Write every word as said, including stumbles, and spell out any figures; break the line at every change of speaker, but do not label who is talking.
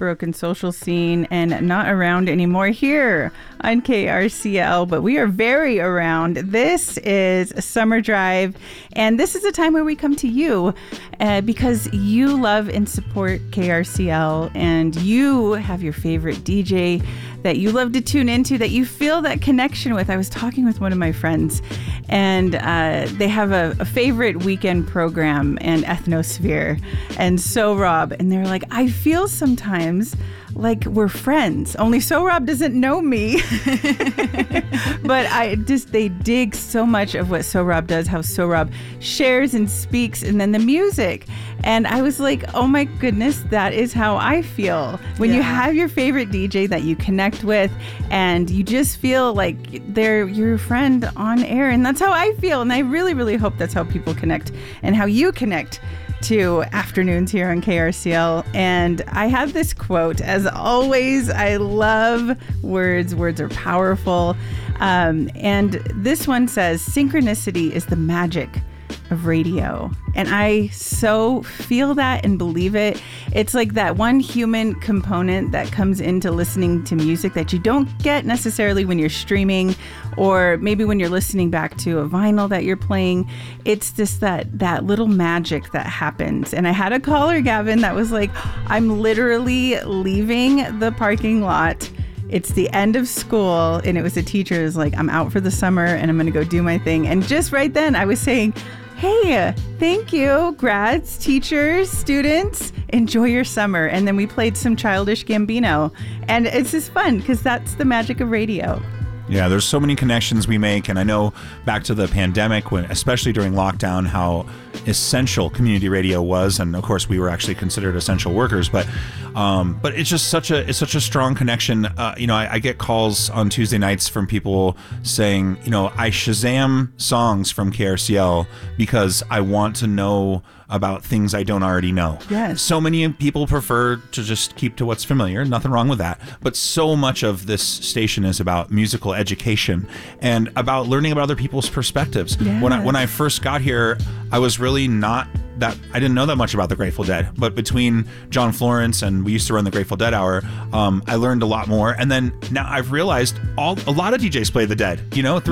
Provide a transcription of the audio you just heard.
broken social scene and not around anymore here on K R C L, but we are very around. This is Summer Drive, and this is a time where we come to you uh, because you love and support K R C L, and you have your favorite D J that you love to tune into, that you feel that connection with. I was talking with one of my friends, and uh, they have a, a favorite weekend program and Ethnosphere, and So Rob, and they're like, I feel sometimes like we're friends, only So Rob doesn't know me. But I just, they dig so much of what So Rob does, how So Rob shares and speaks, and then the music. And I was like, oh my goodness, that is how I feel. When yeah. you have your favorite D J that you connect with, and you just feel like they're your friend on air. And that's how I feel. And I really, really hope that's how people connect and how you connect to afternoons here on K R C L. And I have this quote, as always. I love words. Words are powerful. Um, and this one says, synchronicity is the magic of radio. And I so feel that and believe it. It's like that one human component that comes into listening to music that you don't get necessarily when you're streaming, or maybe when you're listening back to a vinyl that you're playing. It's just that that little magic that happens. And I had a caller, Gavin, that was like, I'm literally leaving the parking lot. It's the end of school, and it was a teacher who was like, I'm out for the summer and I'm going to go do my thing. And just right then I was saying, hey, thank you, grads, teachers, students, enjoy your summer. And then we played some Childish Gambino, and it's just fun because that's the magic of radio.
Yeah, there's so many connections we make, and I know back to the pandemic, when, especially during lockdown, how essential community radio was, and of course we were actually considered essential workers. But um, but it's just such a it's such a strong connection. Uh, you know, I, I get calls on Tuesday nights from people saying, you know, I Shazam songs from K R C L because I want to know about things I don't already know.
Yes.
So many people prefer to just keep to what's familiar. Nothing wrong with that. But so much of this station is about musical education and about learning about other people's perspectives.
Yes.
When I when I first got here, I was really not that I didn't know that much about the Grateful Dead. But between John Florence and we used to run the Grateful Dead Hour, um, I learned a lot more. And then now I've realized all a lot of D Js play the Dead. You know,